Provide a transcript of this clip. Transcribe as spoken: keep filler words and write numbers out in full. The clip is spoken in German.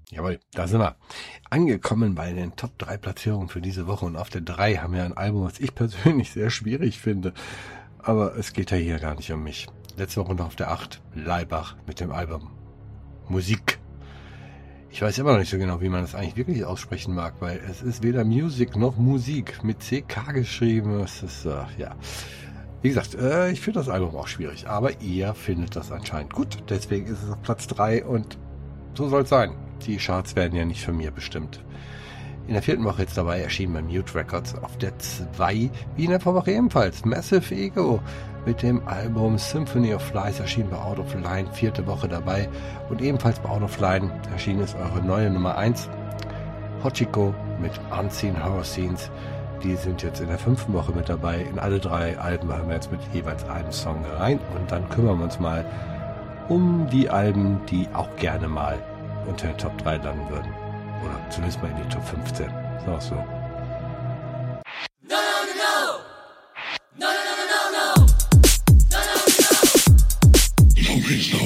Jawohl, da sind wir. Angekommen bei den Top drei Platzierungen für diese Woche. Und auf der drei haben wir ein Album, was ich persönlich sehr schwierig finde. Aber es geht ja hier gar nicht um mich. Letzte Woche noch auf der acht, Laibach mit dem Album Musik. Ich weiß immer noch nicht so genau, wie man das eigentlich wirklich aussprechen mag, weil es ist weder Music noch Musik mit C K geschrieben. Es ist, äh, ja... Wie gesagt, äh, ich finde das Album auch schwierig, aber ihr findet das anscheinend gut. Deswegen ist es auf Platz drei und so soll es sein. Die Charts werden ja nicht von mir bestimmt. In der vierten Woche jetzt dabei erschienen bei Mute Records auf der zwei, wie in der Vorwoche ebenfalls, Massive Ego mit dem Album Symphony of Lies erschienen bei Out of Line, vierte Woche dabei und ebenfalls bei Out of Line erschienen ist eure neue Nummer eins, Hachiko mit Unseen Horror Scenes. Die sind jetzt in der fünften Woche mit dabei. In alle drei Alben haben wir jetzt mit jeweils einem Song rein. Und dann kümmern wir uns mal um die Alben, die auch gerne mal unter den Top drei landen würden. Oder zumindest mal in die Top fünfzehn. Ist auch so. No, no, no, no. No, no, no, no, no. No, no, no, no.